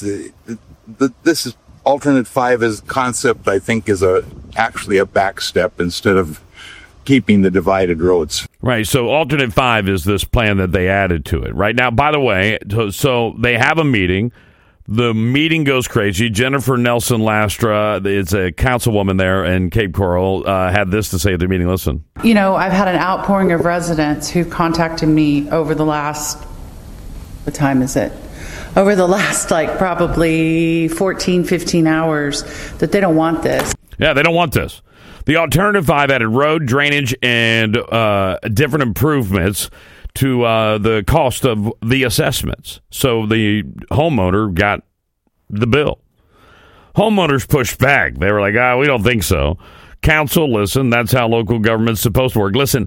is alternate 5 as concept, I think, is actually a back step instead of keeping the divided roads. Right. So alternate 5 is this plan that they added to it. Right now, by the way, so they have a meeting. The meeting goes crazy. Jennifer Nelson Lastra is a councilwoman there in Cape Coral, had this to say at the meeting. Listen. I've had an outpouring of residents who contacted me over the last, what time is it? Over the last, probably 14, 15 hours, that they don't want this. Yeah, they don't want this. The alternative 5 added road, drainage, and different improvements to the cost of the assessments. So the homeowner got the bill. Homeowners pushed back. They were like, we don't think so. Council, listen, that's how local government's supposed to work. Listen,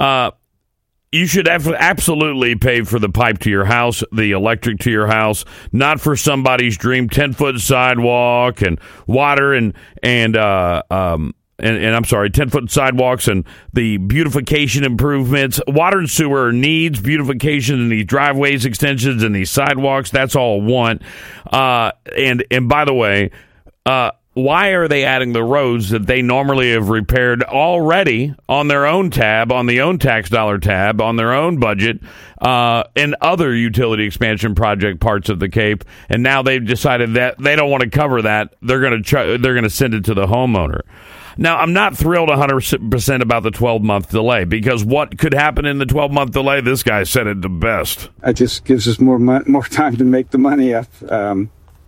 you should absolutely pay for the pipe to your house, the electric to your house, not for somebody's dream 10-foot sidewalk and water and I'm sorry, 10-foot sidewalks and the beautification improvements. Water and sewer needs beautification in these driveways, extensions, and these sidewalks. That's all I want. And by the way, why are they adding the roads that they normally have repaired already on their own tab, on the own tax dollar tab, on their own budget, and other utility expansion project parts of the Cape? And now they've decided that they don't want to cover that. They're going to send it to the homeowner. Now, I'm not thrilled 100% about the 12-month delay, because what could happen in the 12-month delay? This guy said it the best. It just gives us more time to make the money up.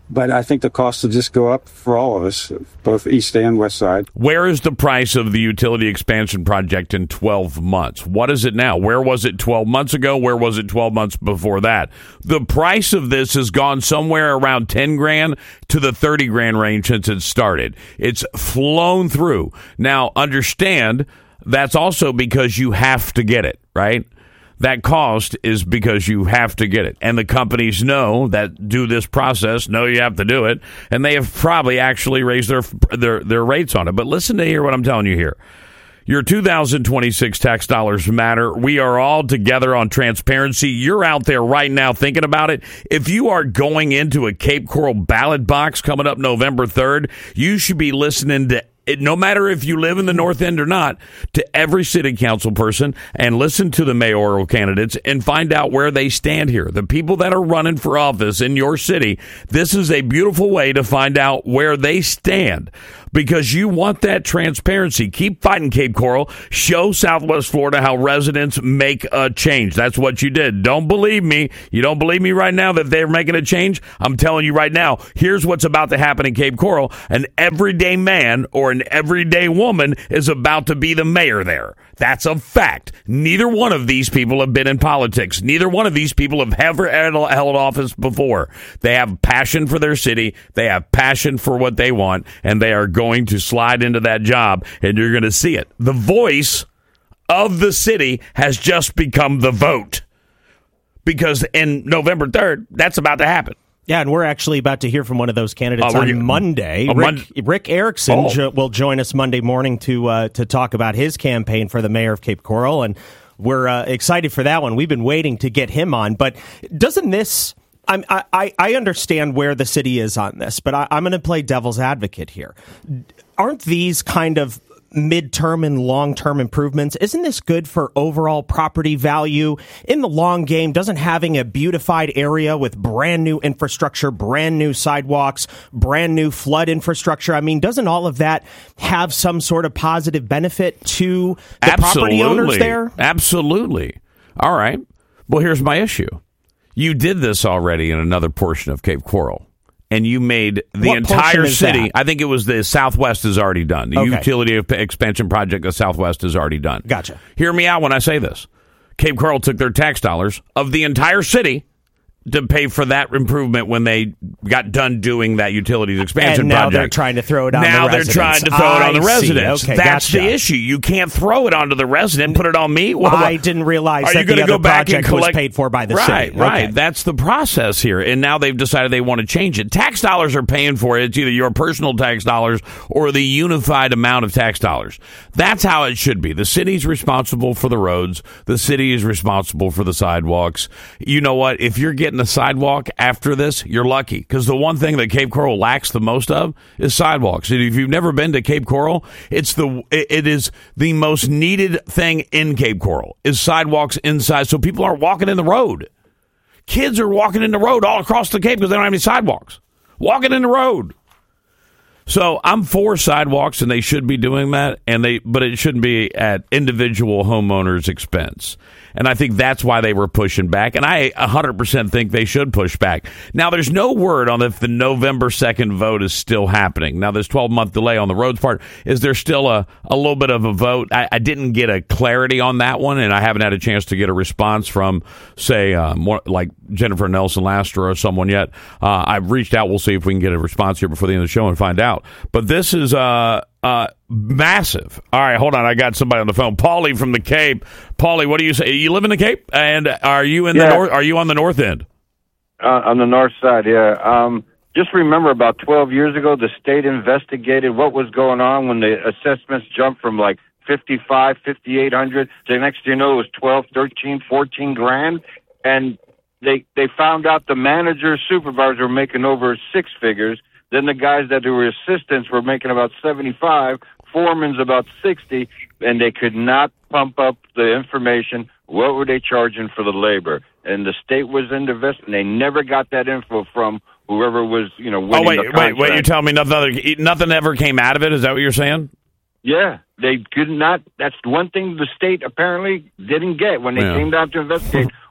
But I think the cost will just go up for all of us, both east and west side. Where is the price of the utility expansion project in 12 months? What is it now? Where was it 12 months ago? Where was it 12 months before that? The price of this has gone somewhere around 10 grand to the 30 grand range since it started. It's flown through. Now, understand, that's also because you have to get it, right? That cost is because you have to get it. And the companies know that do this process, know you have to do it, and they have probably actually raised their rates on it. But listen to hear what I'm telling you here. Your 2026 tax dollars matter. We are all together on transparency. You're out there right now thinking about it. If you are going into a Cape Coral ballot box coming up November 3rd, you should be listening to it, no matter if you live in the North End or not, to every city council person and listen to the mayoral candidates and find out where they stand here. The people that are running for office in your city, this is a beautiful way to find out where they stand, because you want that transparency. Keep fighting, Cape Coral. Show Southwest Florida how residents make a change. That's what you did. Don't believe me. You don't believe me right now that they're making a change? I'm telling you right now, here's what's about to happen in Cape Coral. An everyday man or an everyday woman is about to be the mayor there. That's a fact. Neither one of these people have been in politics. Neither one of these people have ever held office before. They have passion for their city. They have passion for what they want, and they are going to slide into that job, and you're going to see it. The voice of the city has just become the vote, because in November 3rd, that's about to happen. Yeah, and we're actually about to hear from one of those candidates on Monday. Rick Erickson will join us Monday morning to talk about his campaign for the mayor of Cape Coral, and we're excited for that one. We've been waiting to get him on, but doesn't this... I understand where the city is on this, but I'm going to play devil's advocate here. Aren't these kind of midterm and long-term improvements, isn't this good for overall property value in the long game? Doesn't having a beautified area with brand new infrastructure, brand new sidewalks, brand new flood infrastructure, I mean, doesn't all of that have some sort of positive benefit to the property owners there? Absolutely. All right. Well, here's my issue. You did this already in another portion of Cape Coral, and you made the entire city. That? I think it was the Southwest is already done. The utility expansion project, the Southwest is already done. Gotcha. Hear me out when I say this. Cape Coral took their tax dollars of the entire city to pay for that improvement when they got done doing that utilities expansion project. And now they're trying to throw it on the residents. Now they're trying to throw it on the residents. Okay, That's the issue. You can't throw it onto the resident, put it on me. Well, I didn't realize that the other project was paid for by the city. Right. That's the process here. And now they've decided they want to change it. Tax dollars are paying for it. It's either your personal tax dollars or the unified amount of tax dollars. That's how it should be. The city's responsible for the roads. The city is responsible for the sidewalks. You know what? If you're getting a sidewalk after this, you're lucky, because the one thing that Cape Coral lacks the most of is sidewalks. And if you've never been to Cape Coral, it is the most needed thing in Cape Coral is sidewalks inside, so people aren't walking in the road. Kids are walking in the road all across the Cape because they don't have any sidewalks. Walking in the road. So I'm for sidewalks, and they should be doing that, but it shouldn't be at individual homeowners' expense. And I think that's why they were pushing back. And I 100% think they should push back. Now, there's no word on if the November 2nd vote is still happening. Now, this 12-month delay on the roads part, is there still a little bit of a vote? I didn't get a clarity on that one, and I haven't had a chance to get a response from, say, more like Jennifer Nelson Laster or someone yet. I've reached out. We'll see if we can get a response here before the end of the show and find out. But this is massive. All right, hold on. I got somebody on the phone. Paulie from the Cape. Paulie, what do you say? You live in the Cape, and are you in the north? Are you on the north end? On the north side, yeah. Just remember, about 12 years ago, the state investigated what was going on when the assessments jumped from like 5,800 to the next thing you know, it was 12, 13, 14 grand, and they found out the manager, supervisor were making over six figures. Then the guys that were assistants were making about 75, foreman's about 60, and they could not pump up the information. What were they charging for the labor? And the state was investing. They never got that info from whoever was, winning the contract. Wait, you tell me nothing ever came out of it? Is that what you're saying? Yeah, they could not. That's one thing the state apparently didn't get when they came down to investigate.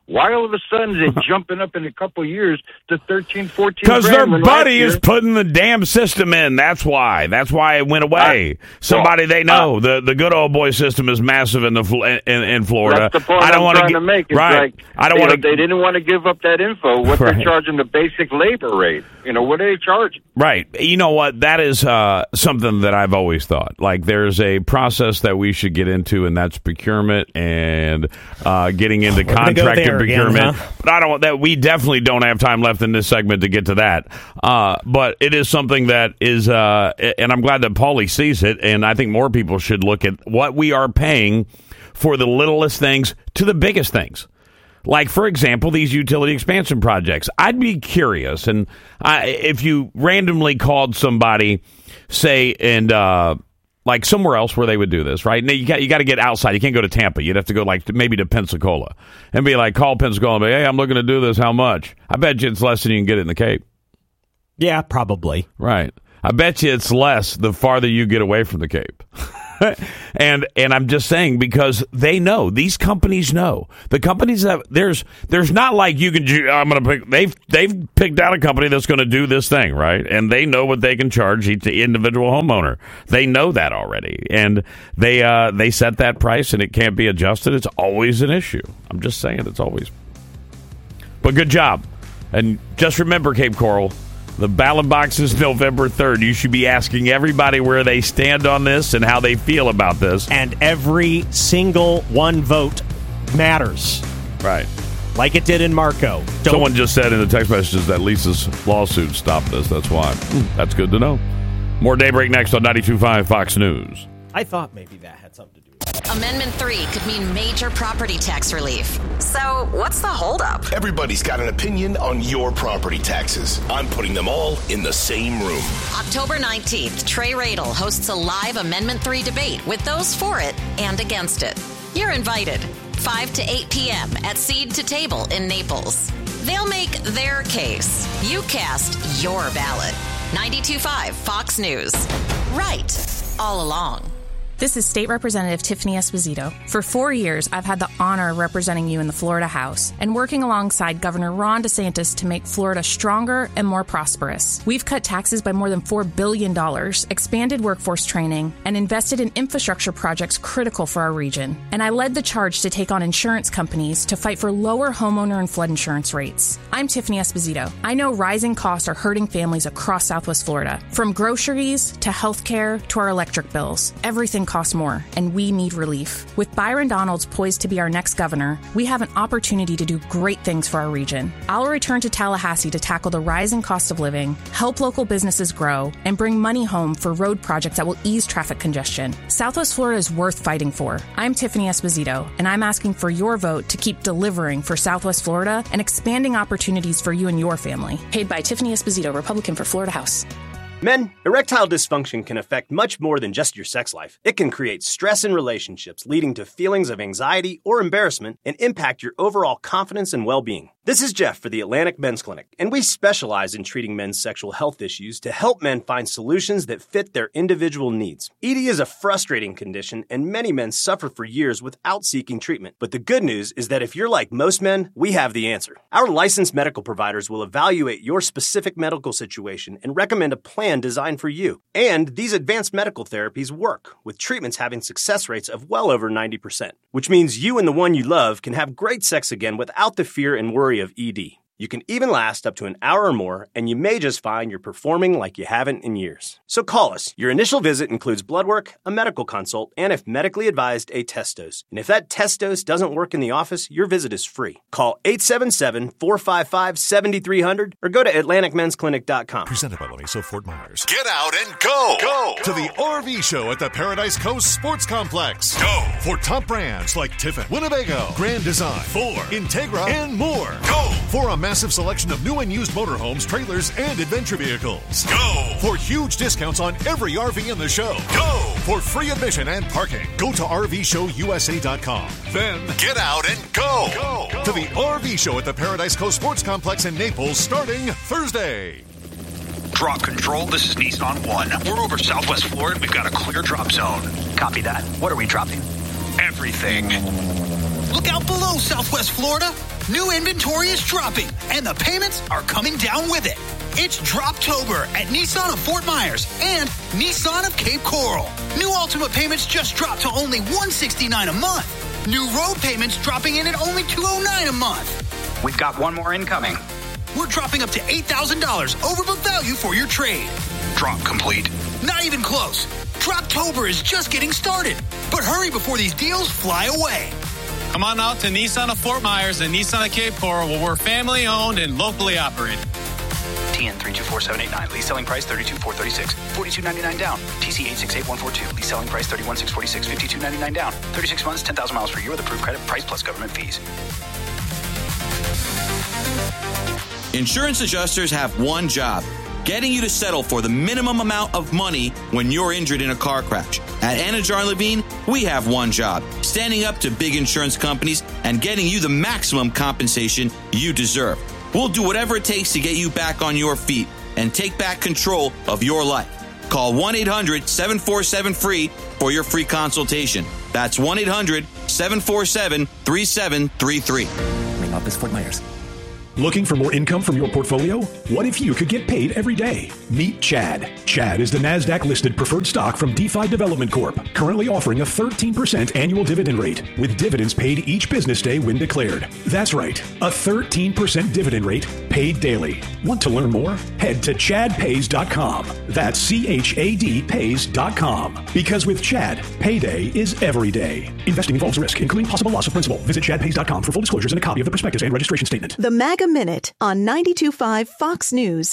Why all of a sudden is it jumping up in a couple of years to 13, 14 Because their grand buddy is putting the damn system in. That's why. That's why it went away. Somebody they know. The good old boy system is massive in Florida. That's the point I'm trying to make. It's right. I don't want to. They didn't want to give up that info. What they're charging the basic labor rate. What are they charging? Right. You know what? That is something that I've always thought. Like, there's a process that we should get into, and that's procurement and getting into contracted procurement. Again, huh? But I don't. That we definitely don't have time left in this segment to get to that. But it is something that is, and I'm glad that Paulie sees it. And I think more people should look at what we are paying for the littlest things to the biggest things. Like, for example, these utility expansion projects. I'd be curious, and if you randomly called somebody, say, and like somewhere else where they would do this, right? Now, you got to get outside. You can't go to Tampa. You'd have to go maybe to Pensacola and be like, call Pensacola and be, hey, I'm looking to do this. How much? I bet you it's less than you can get it in the Cape. Yeah, probably. Right. I bet you it's less the farther you get away from the Cape. and I'm just saying, because they know, these companies know. The companies that there's not like you can. I'm going to pick. They've picked out a company that's going to do this thing, right? And they know what they can charge each individual homeowner. They know that already, and they set that price, and it can't be adjusted. It's always an issue. I'm just saying, it's always. But good job, and just remember, Cape Coral. The ballot box is November 3rd. You should be asking everybody where they stand on this and how they feel about this. And every single one vote matters. Right. Like it did in Marco. Someone just said in the text messages that Lisa's lawsuit stopped this. That's why. That's good to know. More Daybreak next on 92.5 Fox News. I thought maybe that had something to do with it. Amendment 3 could mean major property tax relief. So what's the holdup? Everybody's got an opinion on your property taxes. I'm putting them all in the same room. October 19th, Trey Radel hosts a live Amendment 3 debate with those for it and against it. You're invited. 5 to 8 p.m. at Seed to Table in Naples. They'll make their case. You cast your ballot. 92.5 Fox News. Right. All along. This is State Representative Tiffany Esposito. For 4 years, I've had the honor of representing you in the Florida House and working alongside Governor Ron DeSantis to make Florida stronger and more prosperous. We've cut taxes by more than $4 billion, expanded workforce training, and invested in infrastructure projects critical for our region. And I led the charge to take on insurance companies to fight for lower homeowner and flood insurance rates. I'm Tiffany Esposito. I know rising costs are hurting families across Southwest Florida. From groceries to healthcare to our electric bills, everything costs more, and we need relief. With Byron Donalds poised to be our next governor, we have an opportunity to do great things for our region. I'll return to Tallahassee to tackle the rising cost of living, help local businesses grow, and bring money home for road projects that will ease traffic congestion. Southwest Florida is worth fighting for. I'm Tiffany Esposito, and I'm asking for your vote to keep delivering for Southwest Florida and expanding opportunities for you and your family. Paid by Tiffany Esposito, Republican for Florida House. Men, erectile dysfunction can affect much more than just your sex life. It can create stress in relationships, leading to feelings of anxiety or embarrassment, and impact your overall confidence and well-being. This is Jeff for the Atlantic Men's Clinic, and we specialize in treating men's sexual health issues to help men find solutions that fit their individual needs. ED is a frustrating condition, and many men suffer for years without seeking treatment. But the good news is that if you're like most men, we have the answer. Our licensed medical providers will evaluate your specific medical situation and recommend a plan designed for you. And these advanced medical therapies work, with treatments having success rates of well over 90%, which means you and the one you love can have great sex again without the fear and worry of ED. You can even last up to an hour or more, and you may just find you're performing like you haven't in years. So call us. Your initial visit includes blood work, a medical consult, and if medically advised, a test dose. And if that test dose doesn't work in the office, your visit is free. Call 877-455-7300 or go to AtlanticMen'sClinic.com. Presented by LeMaso Fort Myers. Get out and go! Go to the RV show at the Paradise Coast Sports Complex. Go for top brands like Tiffin, Winnebago, Grand Design, Ford, Integra, and more. Go for a massive selection of new and used motorhomes, trailers, and adventure vehicles. Go for huge discounts on every RV in the show. Go for free admission and parking. Go to RVShowUSA.com. Then get out and go to the RV show at the Paradise Coast Sports Complex in Naples starting Thursday. Drop control, this is Nissan 1. We're over Southwest Florida. We've got a clear drop zone. Copy that. What are we dropping? Everything. Look out below, Southwest Florida. New inventory is dropping, and the payments are coming down with it. It's Droptober at Nissan of Fort Myers and Nissan of Cape Coral. New Ultima payments just dropped to only $169 a month. New road payments dropping in at only $209 a month. We've got one more incoming. We're dropping up to $8,000 over book value for your trade. Drop complete. Not even close. Droptober is just getting started. But hurry before these deals fly away. Come on out to Nissan of Fort Myers and Nissan of Cape Coral, where we're family owned and locally operated. TN 324789. Lease selling price $32,436. $42.99 down. TC 868142. Lease selling price $31,646. $52.99 down. 36 months, 10,000 miles per year with approved credit. Price plus government fees. Insurance adjusters have one job: getting you to settle for the minimum amount of money when you're injured in a car crash. At Anajar & Levine, we have one job: standing up to big insurance companies and getting you the maximum compensation you deserve. We'll do whatever it takes to get you back on your feet and take back control of your life. Call 1-800-747-FREE for your free consultation. That's 1-800-747-3733. Main office, Fort Myers. Looking for more income from your portfolio? What if you could get paid every day? Meet Chad. Chad is the NASDAQ-listed preferred stock from DeFi Development Corp., currently offering a 13% annual dividend rate, with dividends paid each business day when declared. That's right, a 13% dividend rate paid daily. Want to learn more? Head to chadpays.com. That's CHAD Because with Chad, payday is every day. Investing involves risk, including possible loss of principal. Visit chadpays.com for full disclosures and a copy of the prospectus and registration statement. The MAGA Minute on 92.5 Fox News